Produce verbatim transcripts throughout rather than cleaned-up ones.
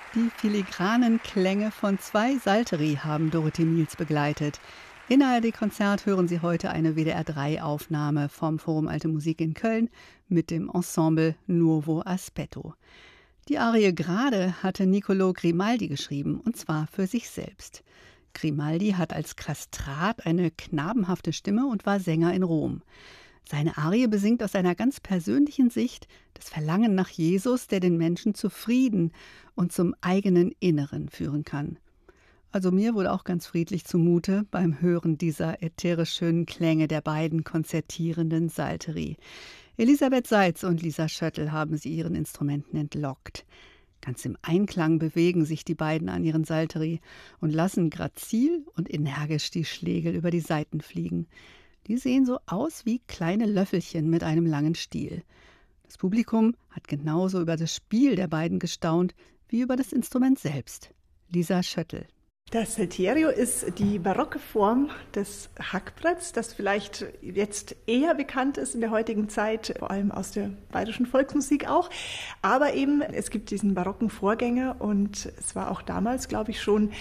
Die filigranen Klänge von zwei Salteri haben Dorothee Miels begleitet. In A R D-Konzert hören Sie heute eine W D R drei Aufnahme vom Forum Alte Musik in Köln mit dem Ensemble Nuovo Aspetto. Die Arie Grade hatte Niccolò Grimaldi geschrieben, und zwar für sich selbst. Grimaldi hat als Kastrat eine knabenhafte Stimme und war Sänger in Rom. Seine Arie besingt aus seiner ganz persönlichen Sicht das Verlangen nach Jesus, der den Menschen zu Frieden und zum eigenen Inneren führen kann. Also mir wurde auch ganz friedlich zumute beim Hören dieser ätherisch schönen Klänge der beiden konzertierenden Salteri. Elisabeth Seitz und Lisa Schöttl haben sie ihren Instrumenten entlockt. Ganz im Einklang bewegen sich die beiden an ihren Salteri und lassen grazil und energisch die Schlegel über die Saiten fliegen. Die sehen so aus wie kleine Löffelchen mit einem langen Stiel. Das Publikum hat genauso über das Spiel der beiden gestaunt wie über das Instrument selbst. Lisa Schöttl. Das Salterio ist die barocke Form des Hackbretts, das vielleicht jetzt eher bekannt ist in der heutigen Zeit, vor allem aus der bayerischen Volksmusik auch. Aber eben, es gibt diesen barocken Vorgänger und es war auch damals, glaube ich, schon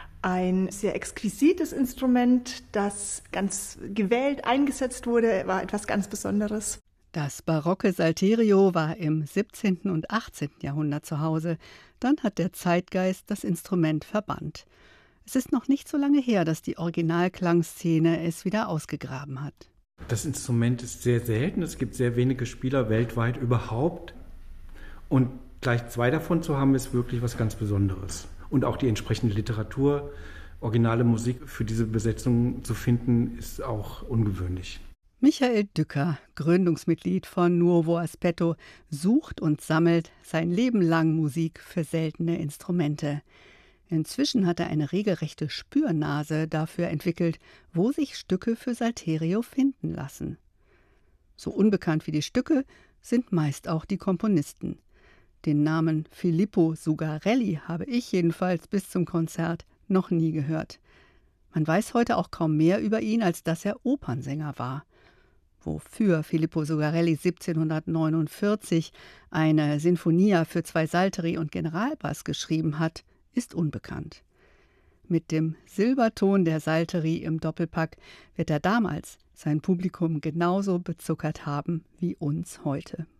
ein sehr exquisites Instrument, das ganz gewählt eingesetzt wurde, war etwas ganz Besonderes. Das barocke Salterio war im siebzehnten und achtzehnten Jahrhundert zu Hause. Dann hat der Zeitgeist das Instrument verbannt. Es ist noch nicht so lange her, dass die Originalklangszene es wieder ausgegraben hat. Das Instrument ist sehr selten. Es gibt sehr wenige Spieler weltweit überhaupt. Und gleich zwei davon zu haben, ist wirklich was ganz Besonderes. Und auch die entsprechende Literatur, originale Musik für diese Besetzung zu finden, ist auch ungewöhnlich. Michael Dücker, Gründungsmitglied von Nuovo Aspetto, sucht und sammelt sein Leben lang Musik für seltene Instrumente. Inzwischen hat er eine regelrechte Spürnase dafür entwickelt, wo sich Stücke für Salterio finden lassen. So unbekannt wie die Stücke sind meist auch die Komponisten. Den Namen Filippo Sugarelli habe ich jedenfalls bis zum Konzert noch nie gehört. Man weiß heute auch kaum mehr über ihn, als dass er Opernsänger war. Wofür Filippo Sugarelli siebzehnhundertneunundvierzig eine Sinfonia für zwei Salteri und Generalbass geschrieben hat, ist unbekannt. Mit dem Silberton der Salteri im Doppelpack wird er damals sein Publikum genauso bezuckert haben wie uns heute.